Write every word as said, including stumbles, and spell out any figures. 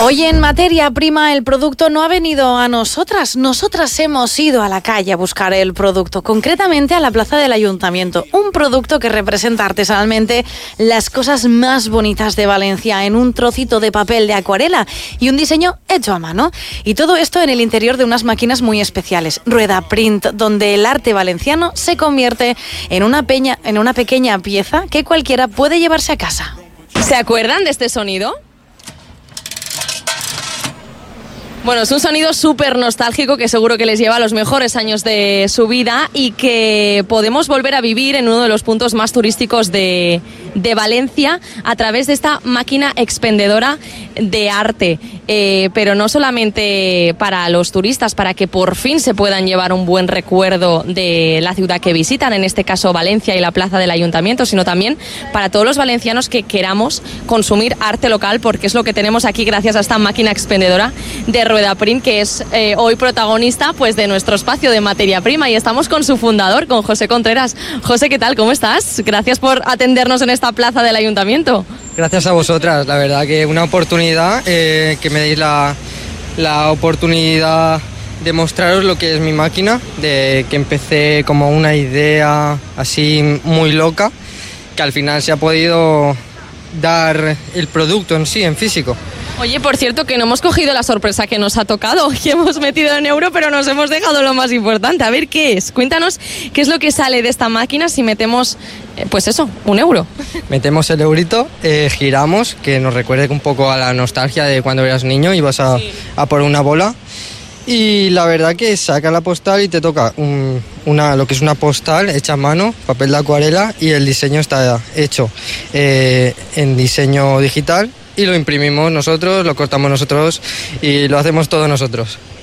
Hoy en Materia Prima el producto no ha venido a nosotras, nosotras hemos ido a la calle a buscar el producto, concretamente a la plaza del Ayuntamiento, un producto que representa artesanalmente las cosas más bonitas de Valencia en un trocito de papel de acuarela y un diseño hecho a mano. Y todo esto en el interior de unas máquinas muy especiales, Rueda Print, donde el arte valenciano se convierte en una, peña, en una pequeña pieza que cualquiera puede llevarse a casa. ¿Se acuerdan de este sonido? Bueno, es un sonido súper nostálgico que seguro que les lleva a los mejores años de su vida y que podemos volver a vivir en uno de los puntos más turísticos de, de Valencia a través de esta máquina expendedora de arte. Eh, pero no solamente para los turistas, para que por fin se puedan llevar un buen recuerdo de la ciudad que visitan, en este caso Valencia y la plaza del Ayuntamiento, sino también para todos los valencianos que queramos consumir arte local, porque es lo que tenemos aquí gracias a esta máquina expendedora de Rueda Print, que es eh, hoy protagonista pues de nuestro espacio de Materia Prima, y estamos con su fundador, con José Contreras. José, ¿qué tal? ¿Cómo estás? Gracias por atendernos en esta plaza del Ayuntamiento. Gracias a vosotras, la verdad que una oportunidad, eh, que me deis la, la oportunidad de mostraros lo que es mi máquina, de que empecé como una idea así muy loca, que al final se ha podido dar el producto en sí, en físico. Oye, por cierto, que no hemos cogido la sorpresa que nos ha tocado, que hemos metido en euro, pero nos hemos dejado lo más importante. A ver, ¿qué es? Cuéntanos qué es lo que sale de esta máquina si metemos, eh, pues eso, un euro. Metemos el eurito, eh, giramos, que nos recuerde un poco a la nostalgia de cuando eras niño y vas a, sí. a por una bola. Y la verdad que saca la postal y te toca un, una, lo que es una postal hecha a mano, papel de acuarela, y el diseño está hecho eh, en diseño digital. Y lo imprimimos nosotros, lo cortamos nosotros y lo hacemos todo nosotros.